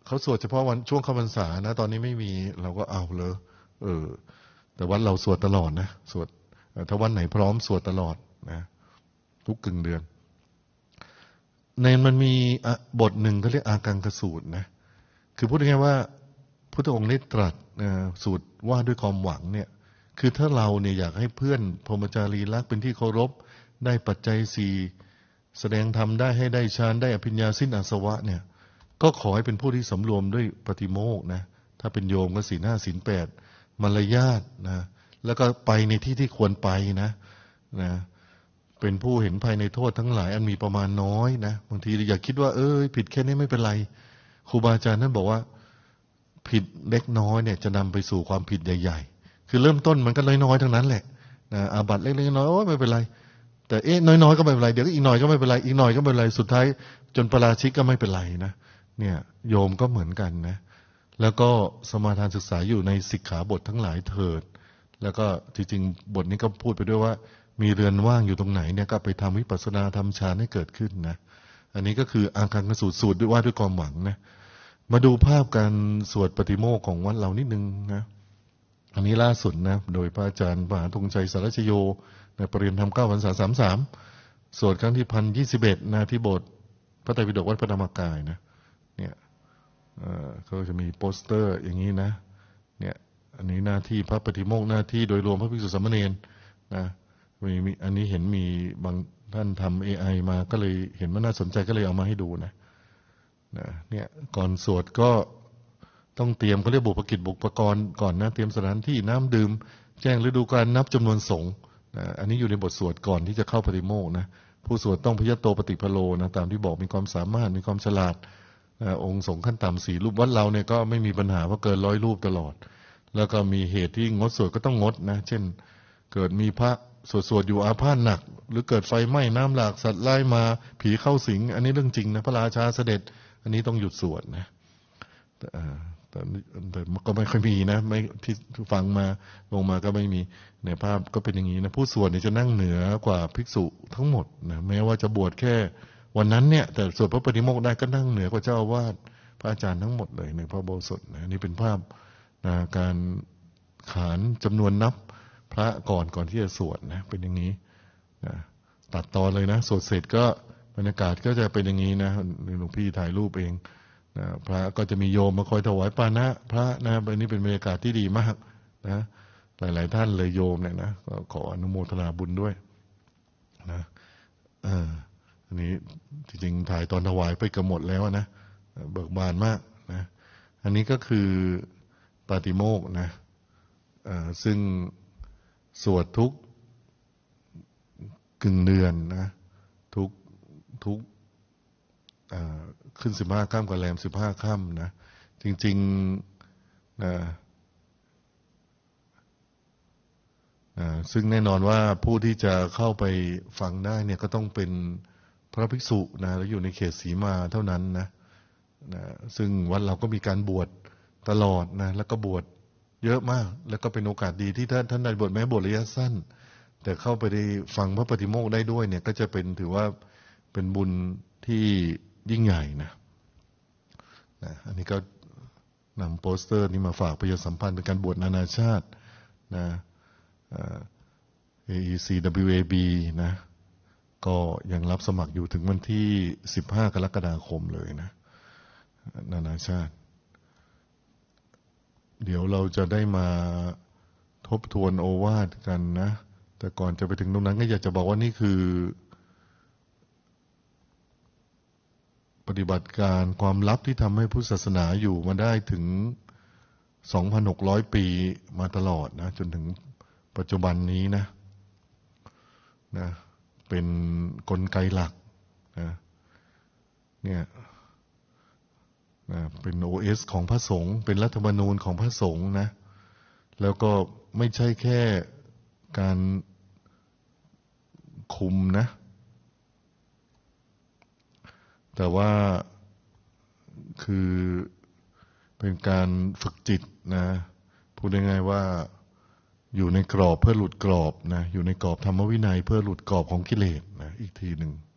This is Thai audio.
เขาสวดเฉพาะวันช่วงเข้าพรรษานะตอนนี้ไม่มีเราก็เอาเลยแต่วัดเราสวดตลอดนะสวดถ้าวันไหนพร้อมสวดตลอดนะทุกกึ่งเดือนในมันมีบทหนึ่งเขาเรียกอากังคสูตรนะคือพูดง่ายๆว่าพุทธองค์ได้ตรัสสูตรว่าด้วยความหวังเนี่ยคือถ้าเราเนี่ยอยากให้เพื่อนพรหมจารีรักเป็นที่เคารพได้ปัจจัยสี่แสดงธรรมได้ให้ได้ฌานได้อภิญญาสิ้นอาสวะเนี่ยก็ขอให้เป็นผู้ที่สำรวมด้วยปฏิโมกข์นะถ้าเป็นโยมก็ศีล 5 ศีล 8มารยาทนะแล้วก็ไปในที่ที่ควรไปนะเป็นผู้เห็นภายในโทษทั้งหลายอันมีประมาณน้อยนะบางทีอย่าคิดว่าผิดแค่นี้ไม่เป็นไรครูบาอาจารย์ท่านบอกว่าผิดเล็กน้อยเนี่ยจะนำไปสู่ความผิดใหญ่ๆคือเริ่มต้นมันก็น้อยๆทั้งนั้นแหละอาบัติเล็กๆน้อยๆไม่เป็นไรแต่น้อยๆก็ไม่เป็นไรเดี๋ยวอีกหน่อยก็ไม่เป็นไรอีกหน่อยก็ไม่เป็นไรสุดท้ายจนปราชิกก็ไม่เป็นไรนะเนี่ยโยมก็เหมือนกันนะแล้วก็สมาทานศึกษาอยู่ในสิกขาบททั้งหลายเถิดแล้วก็จริงๆบทนี้ก็พูดไปด้วยว่ามีเรือนว่างอยู่ตรงไหนเนี่ยก็ไปทำวิปัสสนาทำฌานให้เกิดขึ้นนะอันนี้ก็คืออากังคสูตรด้วยว่าด้วยความหวังนะมาดูภาพการสวดปฏิโมกข์ของวัดเรานิดนึงนะอันนี้ล่าสุดนะโดยพระอาจารย์มหาธงชัยสารชโยในปริญญาธรรม9 พรรษา 33สวดครั้งที่1,021นะที่โบสถ์พระไตรปิฎกวัดพระธรรมกายนะเนี่ยเขาจะมีโปสเตอร์อย่างนี้นะเนี่ยอันนี้หน้าที่พระปฏิโมกข์หน้าที่โดยรวมพระภิกษุสามเณรนะมีอันนี้เห็นมีบางท่านทำ AI มาก็เลยเห็นว่าน่าสนใจก็เลยเอามาให้ดูนะเนี่ยก่อนสวดก็ต้องเตรียมเขาเรียกบุพกิจบุปกรณ์ก่อนนะเตรียมสถานที่น้ำดื่มแจ้งฤดูกาลนับจำนวนสงฆ์อันนี้อยู่ในบทสวดก่อนที่จะเข้าปฏิโมกข์นะผู้สวดต้องพยโตปฏิพโลนะตามที่บอกมีความสามารถมีความฉลาดองค์สงฆ์ขั้นต่ำ4 รูปวัดเราเนี่ยก็ไม่มีปัญหาว่าเกิน100 รูปตลอดแล้วก็มีเหตุที่งดสวดก็ต้องงดนะเช่นเกิดมีพระสวดอยู่อาพาธหนักหรือเกิดไฟไหม้น้ำหลากสัตว์ไล่มาผีเข้าสิงอันนี้เรื่องจริงนะพระราชาเสด็จอันนี้ต้องหยุดสวดนะแต่ก็ไม่ค่อยมีนะไม่ที่ฟังมาลงมาก็ไม่มีในภาพก็เป็นอย่างนี้นะผู้สวดเนี่ยจะนั่งเหนือกว่าภิกษุทั้งหมดนะแม้ว่าจะบวชแค่วันนั้นเนี่ยแต่สวดพระปฏิโมกข์ได้ก็นั่งเหนือกว่าเจ้าอาวาสพระอาจารย์ทั้งหมดเลยในพระอุโบสถนะนี่เป็นภาพการขานจำนวนนับพระก่อนที่จะสวดนะเป็นอย่างนี้นะตัดตอนเลยนะสวดเสร็จก็บรรยากาศก็จะเป็นอย่างนี้นะหลวงพี่ถ่ายรูปเองนะพระก็จะมีโยมมาคอยถวายปานะพระนะอันนี้เป็นบรรยากาศที่ดีมากนะหลายๆท่านเลยโยมเนี่ยนะก็ขออนุโมทนาบุญด้วยนะอันนี้จริงๆถ่ายตอนถวายไปเกือบหมดแล้วนะเบิกบานมากนะอันนี้ก็คือปาติโมกข์นะซึ่งสวดทุกกึ่งเดือนนะทุกขึ้น15 ค่ำกับแรม15 ค่ำนะจริงๆซึ่งแน่นอนว่าผู้ที่จะเข้าไปฟังได้เนี่ยก็ต้องเป็นพระภิกษุนะแล้วอยู่ในเขตสีมาเท่านั้นนะซึ่งวัดเราก็มีการบวชตลอดนะแล้วก็บวชเยอะมากแล้วก็เป็นโอกาสดีที่ท่านได้บวชแม้บวชระยะสั้นแต่เข้าไปได้ฟังพระปฏิโมกข์ได้ด้วยเนี่ยก็จะเป็นถือว่าเป็นบุญที่ยิ่งใหญ่นะอันนี้ก็นำโปสเตอร์นี้มาฝากประชาสัมพันธ์เป็นการบวชนานาชาตินะ AECWAB นะก็ยังรับสมัครอยู่ถึงวันที่15 กรกฎาคมเลยนะนานาชาติเดี๋ยวเราจะได้มาทบทวนโอวาทกันนะแต่ก่อนจะไปถึงตรงนั้นก็อยากจะบอกว่านี่คือปฏิบัติการความลับที่ทำให้พุทธศาสนาอยู่มาได้ถึง 2,600 ปีมาตลอดนะจนถึงปัจจุบันนี้นะเป็นกลไกหลักนะเนี่ยเป็น OS ของพระสงฆ์เป็นรัฐธรรมนูญของพระสงฆ์นะแล้วก็ไม่ใช่แค่การคุมนะแต่ว่าคือเป็นการฝึกจิตนะพูดง่ายๆว่าอยู่ในกรอบเพื่อหลุดกรอบนะอยู่ในกรอบธรรมวินัยเพื่อหลุดกรอบของกิเลสนะอีกทีหนึ่ง